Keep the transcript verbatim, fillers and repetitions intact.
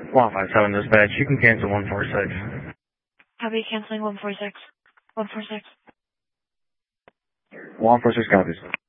one five seven dispatch, you can cancel one four six. Copy, canceling one four six. one four six. one four six copies.